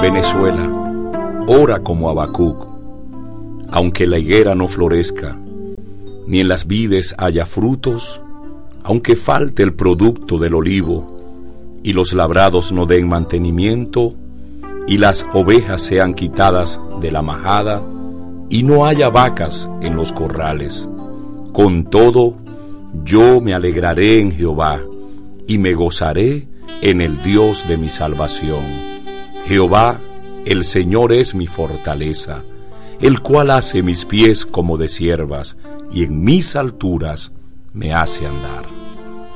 Venezuela, ora como Habacuc. Aunque la higuera no florezca, ni en las vides haya frutos, aunque falte el producto del olivo, y los labrados no den mantenimiento, y las ovejas sean quitadas de la majada, y no haya vacas en los corrales. Con todo, yo me alegraré en Jehová, y me gozaré en el Dios de mi salvación. Jehová, el Señor es mi fortaleza, el cual hace mis pies como de ciervas, y en mis alturas me hace andar.